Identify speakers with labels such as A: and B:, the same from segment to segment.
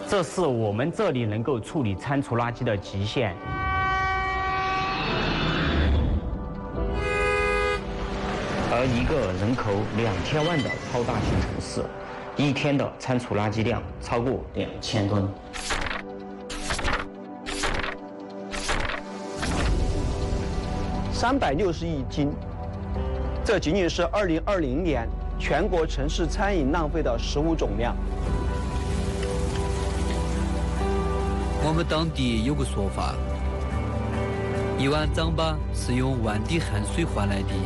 A: 这是我们这里能够处理餐厨垃圾的极限。而一个人口2000万的超大型城市，一天的餐厨垃圾量超过2000吨。
B: 360亿斤，这仅仅是2020年全国城市餐饮浪费的食物总量。
C: 我们当地有个说法，一碗糌粑是用万滴汗水换来的。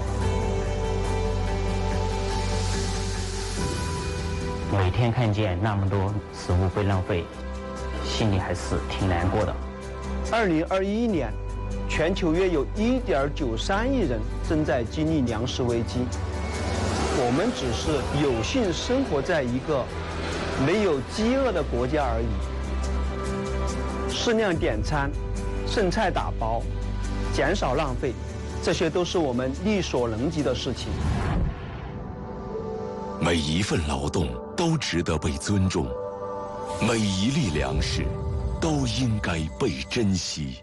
A: 每天看见那么多食物被浪费，心里还是挺难过的。
B: 2021年，全球约有1.93亿人正在经历粮食危机。我们只是有幸生活在一个没有饥饿的国家而已。适量点餐，剩菜打包，减少浪费，这些都是我们力所能及的事情。
D: 每一份劳动都值得被尊重，每一粒粮食都应该被珍惜。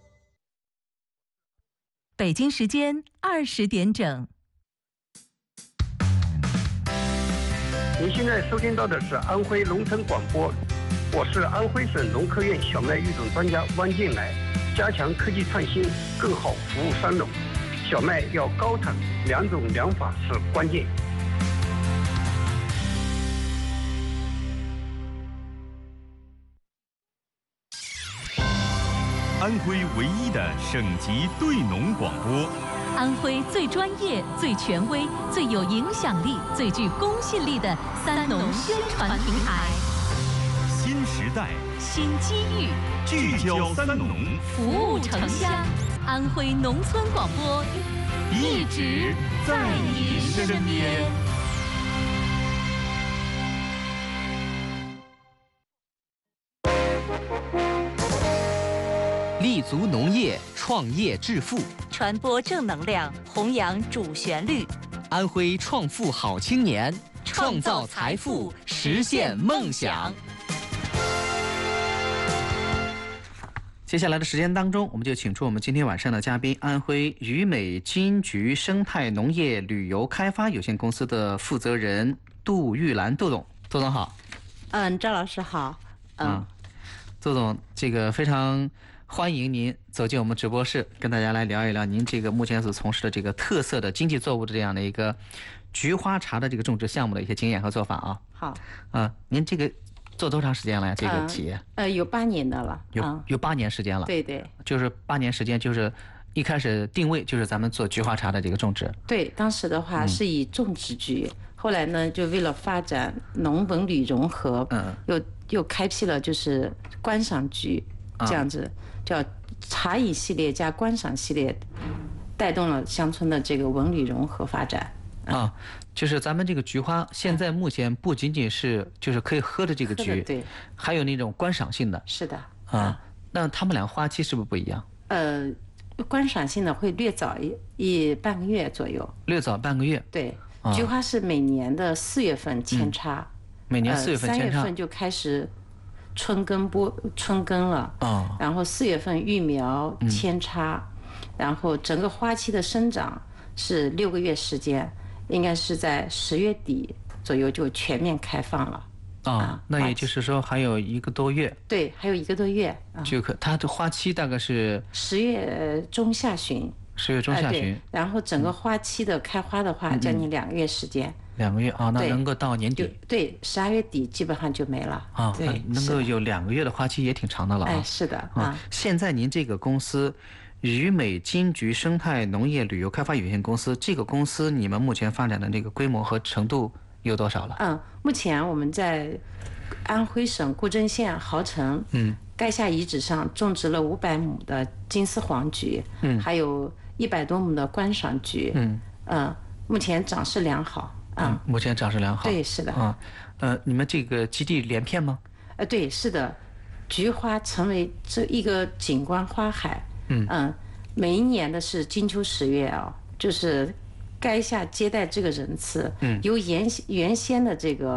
E: 北京时间20点整。
F: 您现在收听到的是安徽农村广播，我是安徽省农科院小麦育种专家汪建来。加强科技创新，更好服务三农。小麦要高产，2种2法是关键。
G: 安徽唯一的省级对农广播，
E: 安徽最专业、最权威、最有影响力、最具公信力的三农宣传平台。
G: 新时代，
E: 新机遇，
G: 聚焦三农，
E: 服务城乡。安徽农村广播，一直在你身边。
H: 立足农业，创业致富，
E: 传播正能量，弘扬主旋律。
H: 安徽创富好青年，创造财富，实现梦想。接下来的时间当中，我们就请出我们今天晚上的嘉宾，安徽渝美金桔生态农业旅游开发有限公司的负责人杜玉兰，杜总，杜总好。
I: 赵老师好。
H: 杜总，这个非常欢迎您走进我们直播室，跟大家来聊一聊您这个目前所从事的这个特色的经济作物的这样的一个菊花茶的这个种植项目的一些经验和做法啊。
I: 好。
H: 您这个做多长时间了呀？这个企业？
I: 有8年的了。
H: 有8年时间了。
I: 对对。
H: 就是8年时间，就是一开始定位就是咱们做菊花茶的这个种植。
I: 对，当时的话是以种植菊，后来呢就为了发展农文旅融合，又开辟了就是观赏菊，这样子叫茶饮系列加观赏系列，带动了乡村的这个文旅融合发展。
H: 就是咱们这个菊花现在目前不仅仅是就是可以喝的这个菊，
I: 对，
H: 还有那种观赏性的。
I: 是的。
H: 那他们俩花期是不是不一样？
I: 观赏性的会略早半个月左右。略早
H: 半个月。
I: 对，菊花是每年的4月份扦插。
H: 每年4月份扦插。3
I: 月份就开始春耕了。然后4月份育苗扦插，然后整个花期的生长是6个月时间，应该是在10月底左右就全面开放了。
H: 那也就是说还有1个多月。
I: 对，还有1个多月。
H: 它的花期大概是
I: 10月中下旬。
H: 10月中下旬。
I: 然后整个花期的开花的话，将近2个月时间。
H: 2个月那能够到年底。
I: 对，12月底基本上就没了。对，
H: 能够有2个月的花期也挺长的了。
I: 是的。
H: 现在您这个公司渝美金桔生态农业旅游开发有限公司，这个公司你们目前发展的这个规模和程度有多少了？
I: 目前我们在安徽省固真县豪城垓下遗址上种植了500亩的金丝黄菊，还有100多亩的观赏菊，目前长势良好。
H: 目前长势良好。
I: 对，是的。
H: 你们这个基地连片吗？
I: 对，是的，菊花成为这一个景观花海。每一年的是金秋10月就是垓下接待这个人次，由原先的这个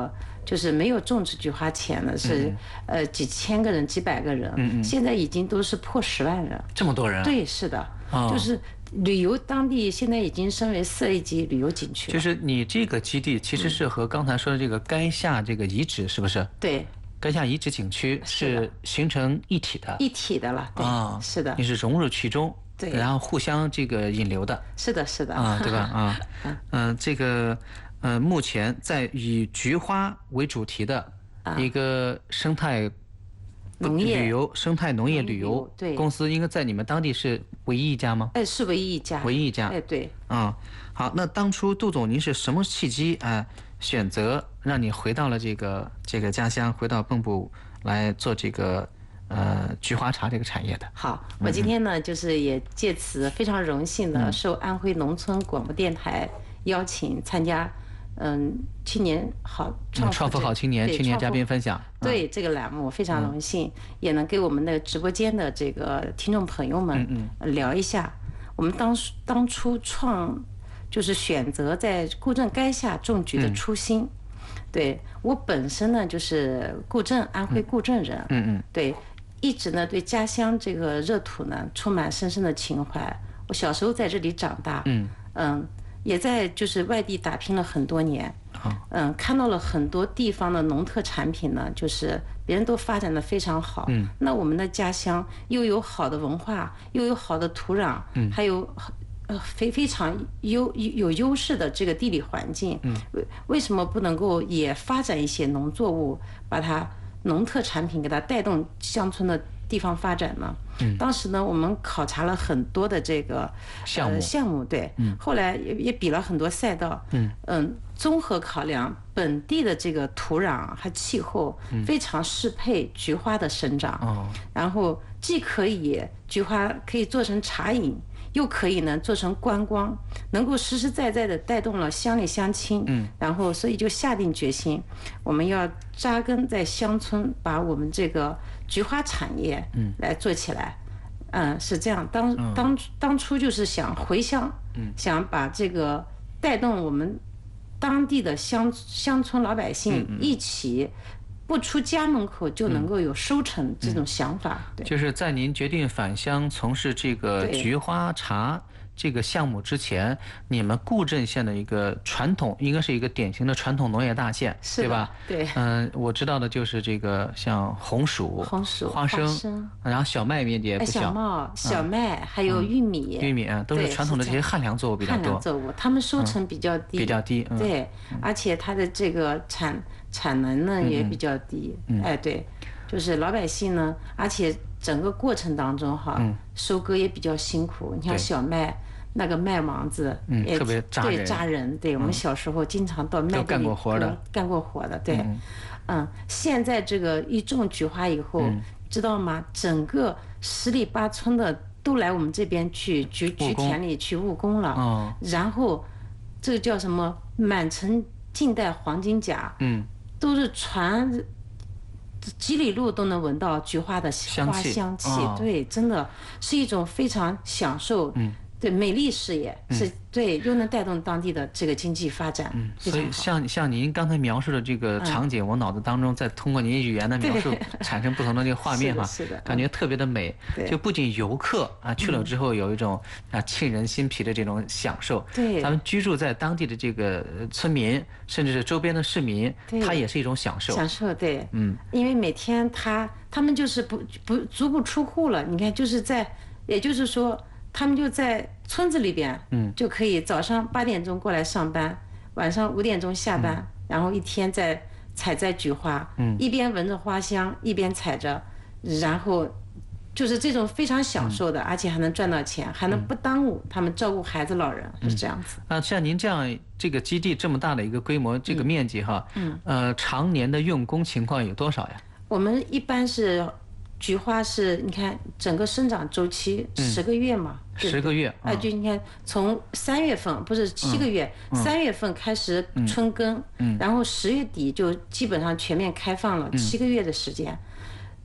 I: 就是没有种植菊花前呢是几千个人、几百个人，现在已经都是破10万人。
H: 这么多人？
I: 对，是的，就是旅游当地现在已经升为4A级旅游景区了。
H: 就是你这个基地其实是和刚才说的这个垓下这个遗址是不是？
I: 对。
H: 垓下遗址景区是形成一体的，
I: 一体的了，对，是的，
H: 你是融入其中，
I: 对，
H: 然后互相这个引流的，
I: 是的，是的，
H: 对吧？这个目前在以菊花为主题的一个生态
I: 农业
H: 旅游、生态农业旅游公司，应该在你们当地是唯一一家吗？
I: 是唯一一家，
H: 唯一一家，
I: 对，
H: 好，那当初杜总您是什么契机选择让你回到了这个家乡，回到蚌埠来做这个菊花茶这个产业的？
I: 好，我今天呢就是也借此非常荣幸的受安徽农村广播电台邀请参加，去年
H: 创富好青年青年嘉宾分享，
I: 对这个栏目我非常荣幸，也能给我们的直播间的这个听众朋友们聊一下我们当初就是选择在固镇垓下种菊的初心。对，我本身呢就是安徽固镇人，对，一直呢对家乡这个热土呢充满深深的情怀。我小时候在这里长大，也在就是外地打拼了很多年，看到了很多地方的农特产品呢，就是别人都发展的非常好，那我们的家乡又有好的文化，又有好的土壤，还有非常有优势的这个地理环境，为什么不能够也发展一些农作物，把它农特产品给它带动乡村的地方发展呢？当时呢，我们考察了很多的这个项目，对，后来也比了很多赛道，综合考量本地的这个土壤和气候非常适配菊花的生长，然后既可以菊花可以做成茶饮，又可以呢做成观光，能够实实在在的带动了乡里乡亲，然后所以就下定决心，我们要扎根在乡村，把我们这个菊花产业来做起来。是这样，当初就是想回乡，想把这个带动我们当地的乡村老百姓一起不出家门口就能够有收成这种想法。对，
H: 就是在您决定返乡从事这个菊花茶这个项目之前，你们固镇县的一个传统，应该是一个典型的传统农业大县，对吧？
I: 对。
H: 我知道的就是这个像红薯、花生，然后小麦面积也不小，
I: 小麦、小麦还有玉米，
H: 都是传统的这些旱粮作物比较多。
I: 旱粮作物，它们收成比较低，对，而且它的这个产能呢也比较低。对，就是老百姓呢，而且整个过程当中收割也比较辛苦。你像小麦。那个麦芒子也
H: 特别
I: 扎人，对，我们小时候经常到麦地里干过活的，对，现在这个一种菊花以后，知道吗？整个10里8村的都来我们这边去菊田里去务工了，然后这个叫什么满城尽带黄金甲，都是传几里路都能闻到菊花的花香气，对，真的是一种非常享受。对，美丽事业是对，又能带动当地的这个经济发展。
H: 所以像您刚才描述的这个场景，我脑子当中再通过您语言的描述，产生不同的这个画面
I: 是的，
H: 感觉特别的美。就不仅游客去了之后有一种沁人心脾的这种享受，
I: 对，
H: 咱们居住在当地的这个村民，甚至是周边的市民，他也是一种享受。
I: 享受，对，因为每天他们就是足不出户了。你看，也就是说。他们就在村子里边，就可以早上8点钟过来上班，晚上5点钟下班，然后一天在采摘菊花，一边闻着花香，一边采着，然后就是这种非常享受的，而且还能赚到钱，还能不耽误他们照顾孩子老人，是这样子。
H: 像您这样这个基地这么大的一个规模，这个面积常年的用工情况有多少呀？
I: 我们一般是。菊花是你看整个生长周期10个月嘛
H: ，10个月，
I: 就你看从3月份不是7个月，3月份开始春耕，然后10月底就基本上全面开放了，7个月的时间，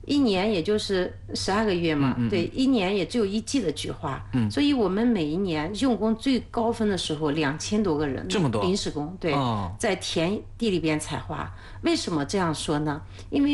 I: 1年也就是12个月嘛，对，1年也只有1季的菊花，所以我们每一年用工最高峰的时候2000多个人，
H: 这么多
I: 临时工，对，在田地里边采花。为什么这样说呢？因为